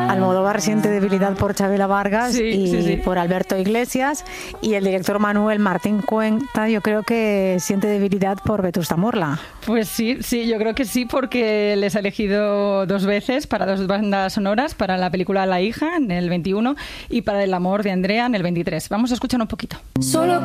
Almodóvar siente debilidad por Chabela Vargas y por Alberto Iglesias, y el director Manuel Martín Cuenta, yo creo que siente debilidad por Vetusta Morla. Pues sí, yo creo que sí, porque les ha elegido 2 veces para 2 bandas sonoras, para la película La hija en el 21 y para El amor de Andrea en el 23. Vamos a escuchar un poquito. Solo